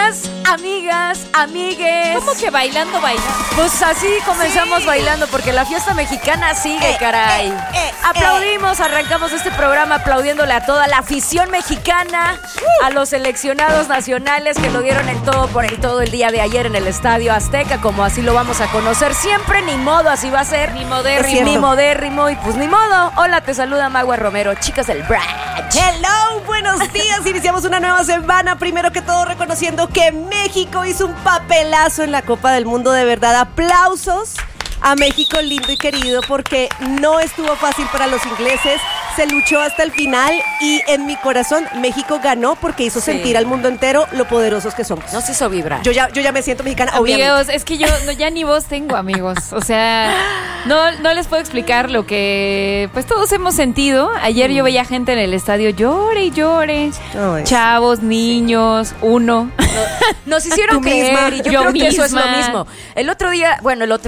amigues. ¿Cómo que bailando? Pues así comenzamos bailando porque la fiesta mexicana sigue, caray. Aplaudimos, arrancamos este programa aplaudiéndole a toda la afición mexicana, a los seleccionados nacionales que lo dieron el todo por el todo el día de ayer en el Estadio Azteca, como así lo vamos a conocer siempre, ni modo, así va a ser. Ni modérrimo. Ni modérrimo y pues ni modo. Hola, te saluda Magua Romero, chicas del Brunch. Hello, buenos días. Iniciamos una nueva semana. Primero que todo, reconociendo que México hizo un papelazo en la Copa del Mundo. De verdad, aplausos a México lindo y querido, porque no estuvo fácil para los ingleses. Se luchó hasta el final y en mi corazón México ganó porque hizo sentir al mundo entero lo poderosos que somos. Nos hizo vibrar. Yo ya me siento mexicana, amigos, obviamente. es que yo ya ni voz tengo, amigos. O sea, no les puedo explicar lo que pues todos hemos sentido. Ayer yo veía gente en el estadio llore y llore. Ay. Chavos, niños, uno. Nos hicieron creer y yo creo que eso es lo misma. mismo. El otro día,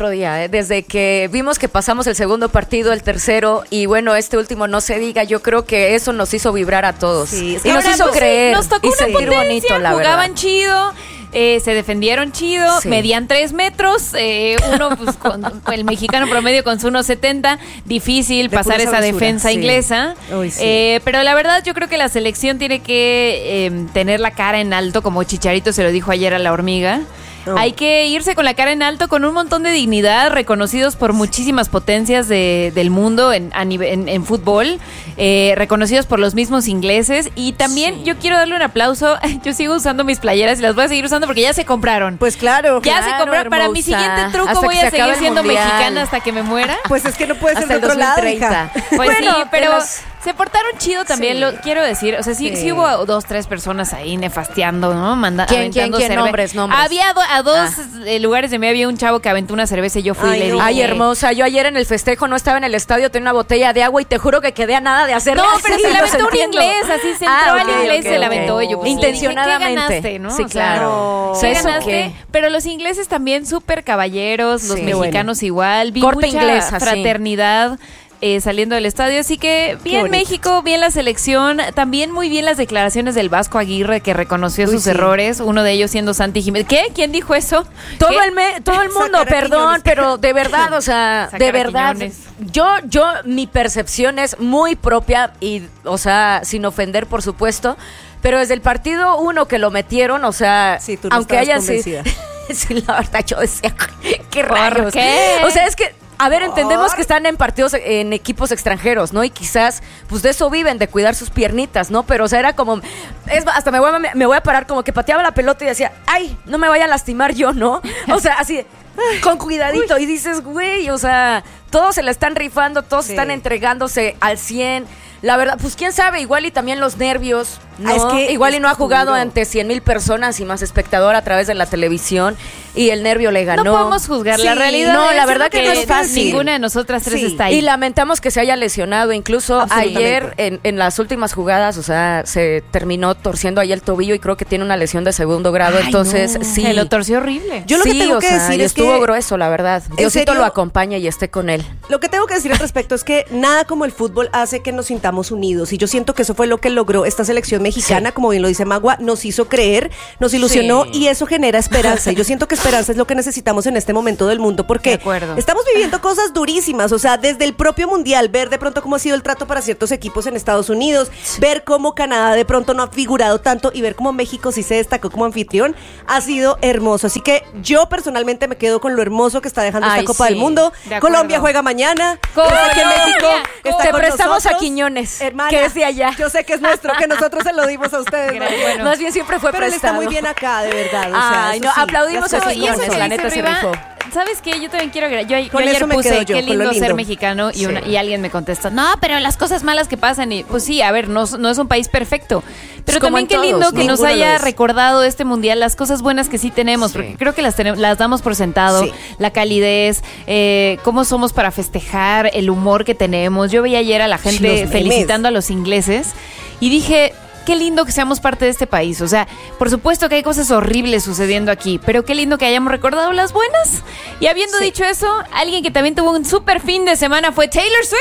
desde que vimos que pasamos el segundo partido, el tercero, y bueno, este último no se diga, yo creo que eso nos hizo vibrar a todos. Sí, es y que nos ahora hizo creer Nos tocó y una sentir potencia, bonito, la jugaban verdad. chido. Se defendieron chido, Sí. medían 3 metros, uno pues con el mexicano promedio con su 1.70, difícil De pasar pura esa sabrosura, defensa sí. inglesa. Uy, sí. Pero la verdad yo creo que la selección tiene que tener la cara en alto, como Chicharito se lo dijo ayer a la hormiga. Oh. Hay que irse con la cara en alto, con un montón de dignidad, reconocidos por muchísimas potencias del mundo en fútbol, reconocidos por los mismos ingleses. Y también yo quiero darle un aplauso. Yo sigo usando mis playeras y las voy a seguir usando porque ya se compraron. Pues claro. Ya se claro, compraron. Para mi hermosa. siguiente truco Hasta voy que se a seguir acabe el siendo mundial. mexicana hasta que me muera. Pues es que no puede ser Hasta de el otro lado, 2030. hija. Pues Bueno, sí, pero apenas- se portaron chido también, Sí. lo quiero decir. O sea, sí hubo 2, 3 personas ahí nefasteando, ¿no? ¿Quién? Nombres. Había a dos lugares de mí, había un chavo que aventó una cerveza y yo fui y Ay, le no. dije... Ay, hermosa, yo ayer en el festejo no estaba en el estadio, tenía una botella de agua y te juro que quedé a nada de hacerlo. No, pero se la aventó un inglés, así se entró al inglés y se la aventó. Y yo, pues, intencionadamente. ¿qué ganaste, no? Sí, O sea, claro. ¿qué ¿Eso ganaste? qué? Pero los ingleses también súper caballeros, los Sí. mexicanos igual. Vi Corte mucha inglesa, sí. fraternidad saliendo del estadio. Así que bien bonito. México, bien la selección. También muy bien las declaraciones del Vasco Aguirre, que reconoció Uy, sus sí. errores. Uno de ellos siendo Santi Jiménez. ¿Qué? ¿Quién dijo eso? Todo ¿Qué? el mundo, Sacar a perdón, Quiñones. pero de verdad, o sea, Sacar de a verdad, Quiñones. yo, mi percepción es muy propia y, o sea, sin ofender, por supuesto, pero desde el partido 1 que lo metieron, o sea, Sí, tú no aunque estabas haya sido, convencida. sí, la verdad, yo decía, qué ¿Por rayos. qué? O sea, es que, a ver, entendemos que están en partidos, en equipos extranjeros, ¿no? Y quizás, pues de eso viven, de cuidar sus piernitas, ¿no? Pero, o sea, era como, hasta me voy a parar, como que pateaba la pelota y decía, ay, no me vaya a lastimar yo, ¿no? O sea, así, con cuidadito. Y dices, güey, o sea, todos se la están rifando, todos Sí. están entregándose al 100. La verdad, pues quién sabe, igual y también los nervios, ¿no? Es que igual y no ha es jugado duro. ante 100,000 personas y más espectador a través de la televisión y el nervio le ganó. No podemos juzgar. La Sí, realidad no, es la verdad que no es fácil. Ninguna de nosotras tres Sí. está ahí. Y lamentamos que se haya lesionado. Incluso Absolutamente. ayer en las últimas jugadas, o sea, se terminó torciendo ahí el tobillo y creo que tiene una lesión de segundo grado. Ay, entonces, no. sí. Se lo torció horrible. Yo lo que Sí, tengo o que sea, decir y es estuvo que- grueso, la verdad. Diosito serio? lo acompaña y esté con él. Lo que tengo que decir al respecto es que nada como el fútbol hace que nos sintamos unidos. Y yo siento que eso fue lo que logró esta selección mexicana, Sí. como bien lo dice Magua, nos hizo creer, nos ilusionó Sí. y eso genera esperanza. Y yo siento que esperanza es lo que necesitamos en este momento del mundo, De porque acuerdo. estamos viviendo cosas durísimas. O sea, desde el propio mundial, ver de pronto cómo ha sido el trato para ciertos equipos en Estados Unidos, ver cómo Canadá de pronto no ha figurado tanto y ver cómo México sí se destacó como anfitrión, ha sido hermoso. Así que yo personalmente me quedo con lo hermoso que está dejando Ay, esta Copa sí. del Mundo. De acuerdo. Colombia juega mañana. Colombia. Yo sé que México está Te con prestamos nosotros. a Quiñones, Hermana, que es de allá. Yo sé que es nuestro, que nosotros se lo dimos a ustedes. ¿no? Bueno. Más bien siempre fue Pero él está prestado. muy bien acá, de verdad. O sea, Ay, eso no, sí, aplaudimos las a cosas Quiñones, como son. la neta se rifó. ¿Sabes qué? Yo también quiero agregar. Yo Con ayer eso me quedo puse yo, qué con lo lindo ser lindo. mexicano Sí. y alguien me contesta, no, pero las cosas malas que pasan. Y pues sí, a ver, no es un país perfecto. Pero como también en qué lindo todos, que nos ninguno lo haya es. recordado este mundial las cosas buenas que sí tenemos, porque creo que las damos por sentado. Sí. La calidez, cómo somos para festejar, el humor que tenemos. Yo veía ayer a la gente Los memes. felicitando a los ingleses y dije, qué lindo que seamos parte de este país. O sea, por supuesto que hay cosas horribles sucediendo aquí, pero qué lindo que hayamos recordado las buenas. Y habiendo dicho eso, alguien que también tuvo un súper fin de semana fue Taylor Swift.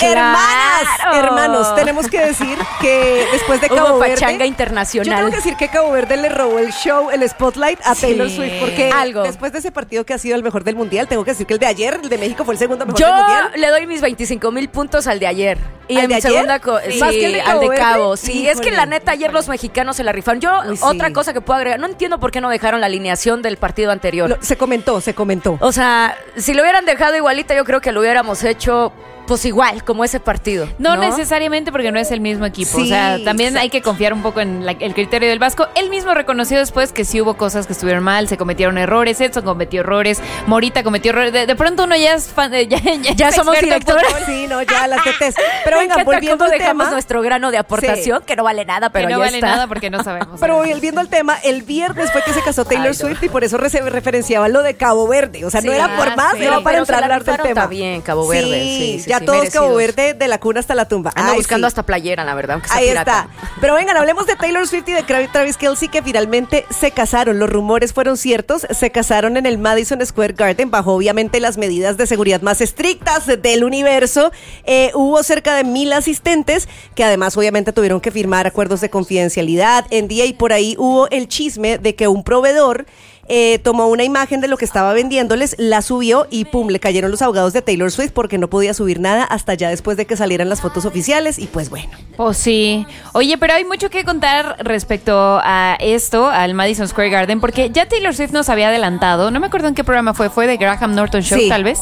Hermanos, tenemos que decir que después de Cabo Verde, pachanga internacional. Yo tengo que decir que Cabo Verde le robó el show, el spotlight a Taylor Swift, porque después de ese partido que ha sido el mejor del mundial, tengo que decir que el de ayer, el de México, fue el segundo mejor del mundial. Yo le doy mis 25,000 puntos al de ayer. Y en mi segunda sí, más que el de al de Cabo. Sí, híjole. Es que la neta ayer los mexicanos se la rifaron. Yo, otra cosa que puedo agregar, no entiendo por qué no dejaron la alineación del partido anterior. Se comentó. O sea, si lo hubieran dejado igualita, yo creo que lo hubiéramos hecho pues igual, como ese partido. No necesariamente, porque no es el mismo equipo. Sí, o sea, también hay que confiar un poco en el criterio del Vasco. Él mismo reconoció después que sí hubo cosas que estuvieron mal, se cometieron errores, Edson cometió errores, Morita cometió errores. De pronto uno ya es fan de... Ya somos directores. Sí, no, ya las detesto. Pero venga, volviendo al tema. Dejamos nuestro grano de aportación, que no vale nada, pero que no ya vale está. nada porque no sabemos. Pero volviendo al tema, el viernes fue que se casó Taylor Swift y por eso referenciaba lo de Cabo Verde. O sea, no era por más, era para entrar a hablar del tema. Está bien, Cabo Verde. Sí, ya todos merecidos. Cabo Verde de la cuna hasta la tumba. Ando buscando hasta playera, la verdad, aunque sea ahí pirata. está. Pero vengan, hablemos de Taylor Swift y de Travis Kelce, que finalmente se casaron. Los rumores fueron ciertos. Se casaron en el Madison Square Garden bajo obviamente las medidas de seguridad más estrictas del universo. Hubo cerca de 1,000 asistentes que además obviamente tuvieron que firmar acuerdos de confidencialidad. En día y por ahí hubo el chisme de que un proveedor tomó una imagen de lo que estaba vendiéndoles, la subió y pum, le cayeron los abogados de Taylor Swift porque no podía subir nada hasta ya después de que salieran las fotos oficiales y pues bueno. Oh, sí. Oye, pero hay mucho que contar respecto a esto, al Madison Square Garden, porque ya Taylor Swift nos había adelantado, no me acuerdo en qué programa fue de Graham Norton Show, sí. Tal vez.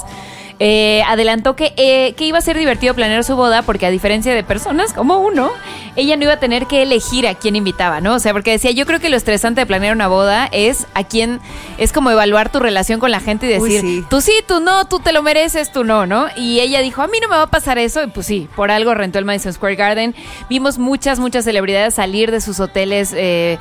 Adelantó que iba a ser divertido planear su boda porque a diferencia de personas como uno, ella no iba a tener que elegir a quién invitaba, ¿no? O sea, porque decía, yo creo que lo estresante de planear una boda es a quién, es como evaluar tu relación con la gente y decir, sí. Tú sí, tú no, tú te lo mereces, tú no, ¿no? Y ella dijo, a mí no me va a pasar eso, y pues sí, por algo rentó el Madison Square Garden. Vimos muchas celebridades salir de sus hoteles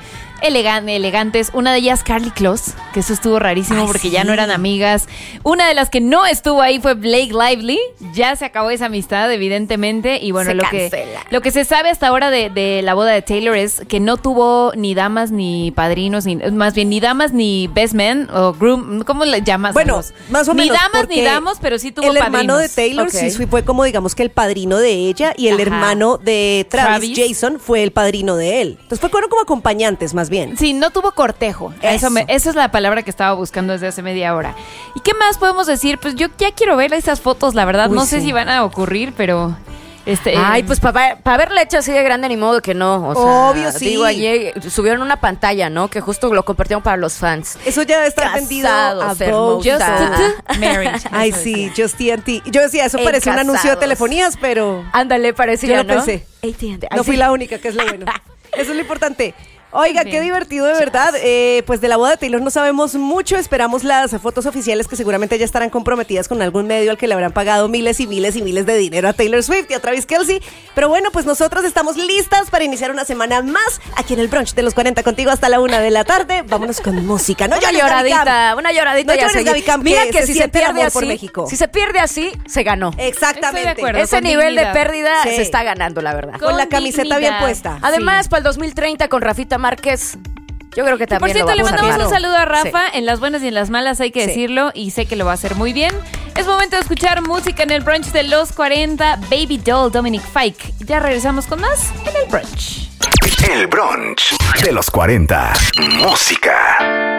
elegantes. Una de ellas, Karlie Kloss, que eso estuvo rarísimo porque ya no eran amigas. Una de las que no estuvo ahí fue Blake Lively. Ya se acabó esa amistad, evidentemente. Y bueno, lo que se sabe hasta ahora de la boda de Taylor es que no tuvo ni damas ni padrinos, más bien ni damas ni best man o groom, ¿cómo le llamas? Bueno, más o menos. Ni damas ni damos, pero sí tuvo padrinos. El hermano de Taylor sí fue como digamos que el padrino de ella y el hermano de Travis, Jason, fue el padrino de él. Entonces fueron como acompañantes más bien. Sí, no tuvo cortejo. Esa es la palabra que estaba buscando desde hace media hora. ¿Y qué más podemos decir? Pues yo ya quiero ver esas fotos, la verdad. No sé si van a ocurrir, pero... Ay, pues para haberla hecho así de grande, ni modo que no. O sea, obvio, sí. Digo, ayer subieron una pantalla, ¿no? Que justo lo compartieron para los fans. Eso ya está vendido a Just marriage. Ay, sí, Just TNT. Yo decía, eso parece un anuncio de telefonías, pero... Ándale, parecía, yo lo pensé. No fui la única, que es lo bueno. Eso es lo importante. Oiga, qué divertido, de verdad. Pues de la boda de Taylor no sabemos mucho. Esperamos las fotos oficiales que seguramente ya estarán comprometidas con algún medio al que le habrán pagado miles y miles y miles de dinero a Taylor Swift y a Travis Kelce. Pero bueno, pues nosotros estamos listas para iniciar una semana más aquí en el brunch de los 40 contigo hasta la 1 de la tarde. Vámonos con música. No una lloradita. No llores, Gaby Camp. Mira que si se pierde así, por México. Si se pierde así, se ganó. Exactamente. Estoy de acuerdo, ese nivel dignidad. de pérdida se está ganando, la verdad. Con la camiseta bien puesta. Además, para el 2030 con Rafita Márquez, yo creo que también. Por cierto, le mandamos un saludo a Rafa, sí. En las buenas y en las malas hay que decirlo, y sé que lo va a hacer muy bien. Es momento de escuchar música en el brunch de los 40, Baby Doll, Dominic Fike. Ya regresamos con más en el brunch. El brunch de los 40. Música.